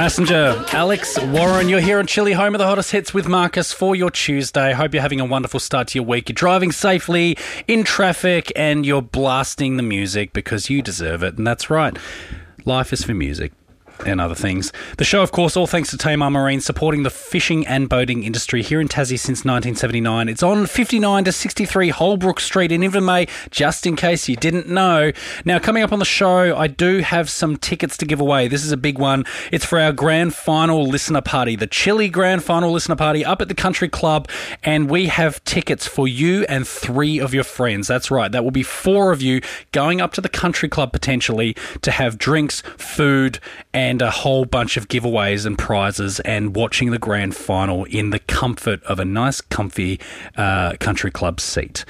Passenger, Alex Warren, you're here on Chili, home of the hottest hits with Marcus for your Tuesday. Hope you're having a wonderful start to your week. You're driving safely in traffic and you're blasting the music because you deserve it. And that's right. Life is for music and other things. The show, of course, all thanks to Tamar Marine, supporting the fishing and boating industry here in Tassie since 1979. It's on 59 to 63 Holbrook Street in Invermay, just in case you didn't know. Now, coming up on the show, I do have some tickets to give away. This is a big one. It's for our grand final listener party, the Chili grand final listener party up at the Country Club, and we have tickets for you and 3 of your friends. That's right. That will be 4 of you going up to the Country Club potentially to have drinks, food, and a whole bunch of giveaways and prizes and watching the grand final in the comfort of a nice, comfy Country Club seat.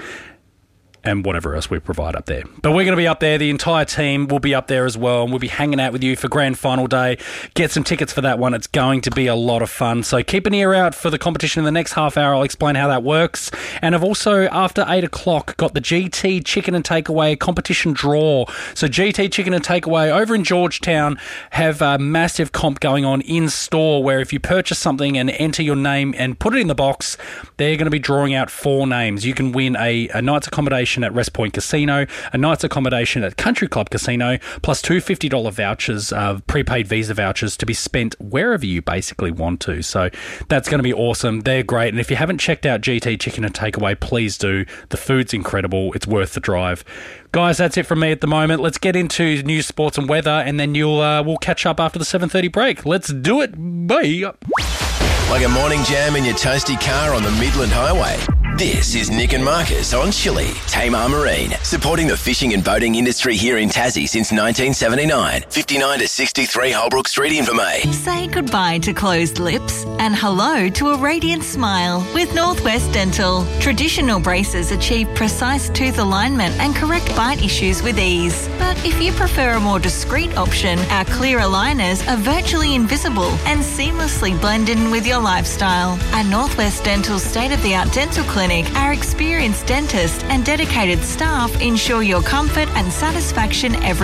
And whatever else we provide up there. But we're going to be up there. The entire team will be up there as well. And we'll be hanging out with you for grand final day. Get some tickets for that one. It's going to be a lot of fun. So keep an ear out for the competition in the next half hour. I'll explain how that works. And I've also, after 8 o'clock, got the GT Chicken and Takeaway competition draw. So GT Chicken and Takeaway over in Georgetown have a massive comp going on in store where if you purchase something and enter your name and put it in the box, they're going to be drawing out 4 names. You can win a night's accommodation at West Point Casino, a night's accommodation at Country Club Casino, plus 2 $50 vouchers, prepaid Visa vouchers to be spent wherever you basically want to. So that's going to be awesome. They're great. And if you haven't checked out GT Chicken and Takeaway, please do. The food's incredible. It's worth the drive. Guys, that's it from me at the moment. Let's get into news, sports and weather, and then we'll catch up after the 7:30 break. Let's do it. Bye. Like a morning jam in your toasty car on the Midland Highway. This is Nick and Marcus on Chili. Tamar Marine, supporting the fishing and boating industry here in Tassie since 1979. 59 to 63 Holbrook Street, Invermay. Say goodbye to closed lips and hello to a radiant smile with Northwest Dental. Traditional braces achieve precise tooth alignment and correct bite issues with ease. But if you prefer a more discreet option, our clear aligners are virtually invisible and seamlessly blend in with your lifestyle. At Northwest Dental's state-of-the-art dental clinic, our experienced dentists and dedicated staff ensure your comfort and satisfaction every